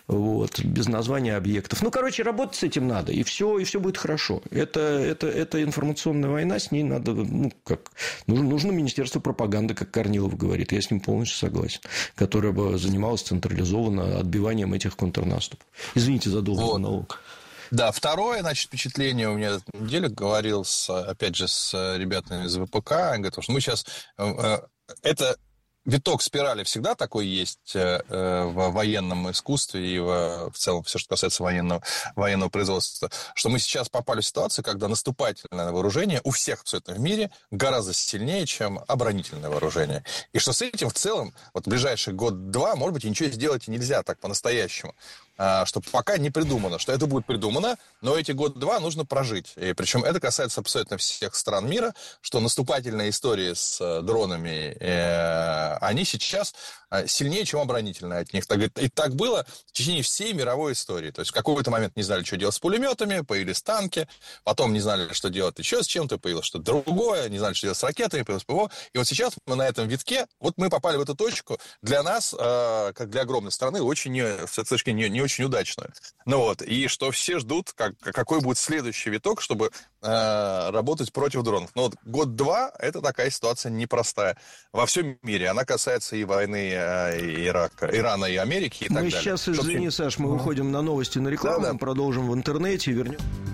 вот, без названия объектов. Ну, короче, работать с этим надо, и все будет хорошо. Это информационная война, с ней надо, нужно Министерство пропаганды, как Корнилов говорит, я с ним полностью согласен, которое бы занималось централизованно отбиванием этих контрнаступов. Извините за долгий монолог. Да, второе, значит, впечатление у меня на неделе говорил, опять же, с ребятами из ВПК. Они говорят, что мы сейчас... Это виток спирали всегда такой есть в военном искусстве и в целом все, что касается военного производства, что мы сейчас попали в ситуацию, когда наступательное вооружение у всех абсолютно в мире гораздо сильнее, чем оборонительное вооружение. И что с этим в целом, вот в ближайший год-два, может быть, ничего сделать и нельзя так по-настоящему. Что пока не придумано, что это будет придумано, но эти год-два нужно прожить. И причем это касается абсолютно всех стран мира, что наступательные истории с дронами, они сейчас сильнее, чем оборонительные от них. И так было в течение всей мировой истории. То есть в какой-то момент не знали, что делать с пулеметами, появились танки, потом не знали, что делать еще с чем-то, появилось что-то другое, не знали, что делать с ракетами, появилось ПВО. И вот сейчас мы на этом витке, вот мы попали в эту точку, для нас, как для огромной страны, очень, с этой точки не очень удачную. Ну вот, и что все ждут, какой будет следующий виток, чтобы работать против дронов. Ну вот год-два – это такая ситуация непростая во всем мире. Она касается и войны Ирана и Америки и так далее. Мы сейчас, извини, Саш, мы уходим на новости, на рекламу, продолжим в интернете и вернем.